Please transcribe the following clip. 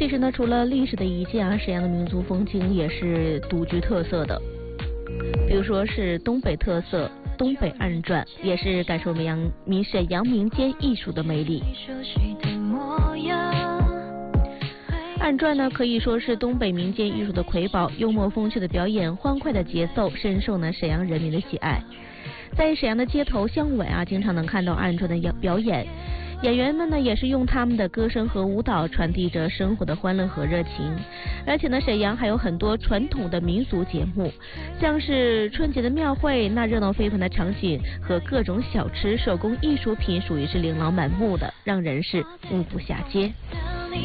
其实呢，除了历史的遗迹啊，沈阳的民族风情也是独具特色的。比如说是东北特色东北暗转，也是感受沈阳民间艺术的魅力。暗转呢，可以说是东北民间艺术的瑰宝，幽默风趣的表演，欢快的节奏，深受呢沈阳人民的喜爱。在沈阳的街头巷尾啊，经常能看到暗转的表演。演员们呢，也是用他们的歌声和舞蹈传递着生活的欢乐和热情。而且呢，沈阳还有很多传统的民俗节目，像是春节的庙会，那热闹非凡的场景和各种小吃、手工艺术品，属于是琳琅满目的，让人是目不暇接。